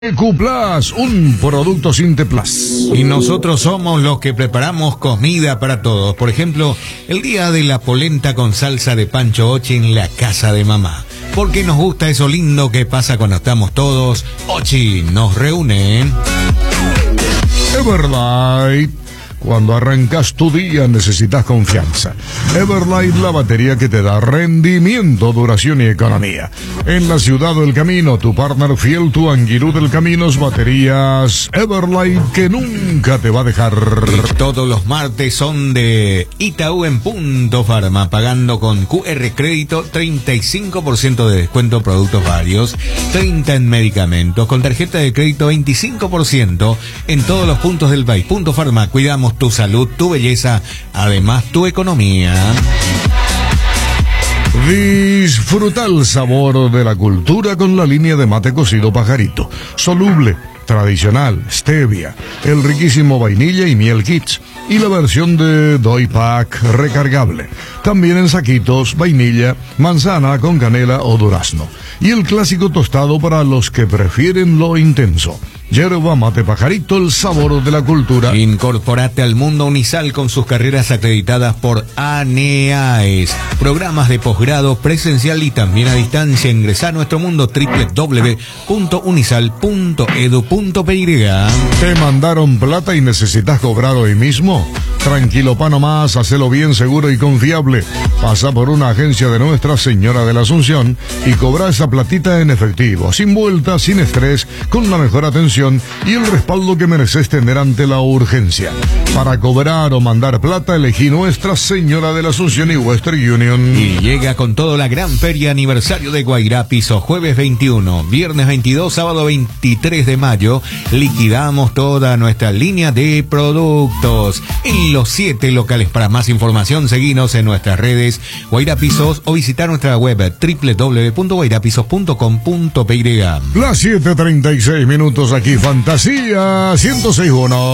Q+, un producto Sinte Plus. Y nosotros somos los que preparamos comida para todos. Por ejemplo, el día de la polenta con salsa de pancho ochi en la casa de mamá. Porque nos gusta eso lindo que pasa cuando estamos todos. Ochi nos reúne. Everlight. Cuando arrancas tu día necesitas confianza. Everlight, la batería que te da rendimiento, duración y economía. En la ciudad del camino, tu partner fiel, tu Anguirú del camino, baterías Everlight que nunca te va a dejar. Y todos los martes son de Itaú en Punto Farma, pagando con QR crédito 35% de descuento, productos varios, 30% en medicamentos, con tarjeta de crédito 25% en todos los puntos del país. Punto Farma, cuidamos tu salud, tu belleza, además tu economía. Disfruta el sabor de la cultura con la línea de mate cocido Pajarito. Soluble, tradicional, stevia, el riquísimo vainilla y miel kits y la versión de Doy Pack recargable. También en saquitos, vainilla, manzana con canela o durazno. Y el clásico tostado para los que prefieren lo intenso. Yerba mate Pajarito, el sabor de la cultura. Incorporate al mundo Unisal con sus carreras acreditadas por ANEAES. Programas de posgrado presencial y también a distancia. Ingresá a nuestro mundo www.unisal.edu.py. ¿Te mandaron plata y necesitas cobrar hoy mismo? Tranquilo, pa' nomás, hacelo bien, seguro y confiable. Pasa por una agencia de Nuestra Señora de la Asunción y cobra esa platita en efectivo, sin vueltas, sin estrés, con la mejor atención y el respaldo que mereces tener ante la urgencia. Para cobrar o mandar plata, elegí Nuestra Señora de la Asunción y Western Union. Y llega con todo la gran feria aniversario de Guairapisos, jueves 21, viernes 22, sábado 23 de mayo. Liquidamos toda nuestra línea de productos en los 7 locales. Para más información, seguinos en nuestras redes Guairapisos o visitar nuestra web www.guairapisos.com.py. Las 7:36 minutos aquí, Fantasía 106.1.